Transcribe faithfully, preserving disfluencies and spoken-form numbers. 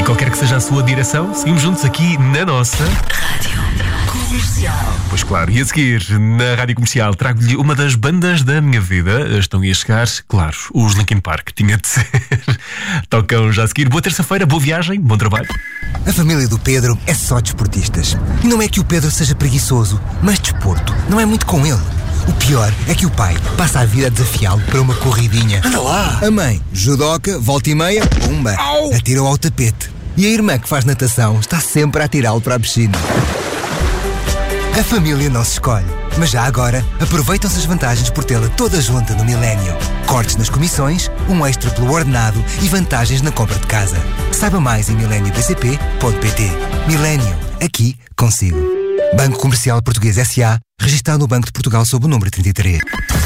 qualquer que seja a sua direção, seguimos juntos aqui na nossa Rádio Comercial. Pois claro, e a seguir, na Rádio Comercial, trago-lhe uma das bandas da minha vida. Estão a chegar, claro, os Linkin Park. Tinha de ser. Tocam já a seguir. Boa terça-feira, boa viagem, bom trabalho. A família do Pedro é só desportistas. E não é que o Pedro seja preguiçoso, mas desporto não é muito com ele. O pior é que o pai passa a vida a desafiá-lo para uma corridinha. Anda lá! A mãe, judoca, volta e meia, pumba, atira-o ao tapete. E a irmã que faz natação está sempre a atirá-lo para a piscina. A família não se escolhe, mas já agora aproveitam-se as vantagens por tê-la toda junta no Millennium. Cortes nas comissões, um extra pelo ordenado e vantagens na compra de casa. Saiba mais em millennium b c p ponto p t. Millennium, aqui consigo. Banco Comercial Português S A, registrado no Banco de Portugal sob o número trinta e três.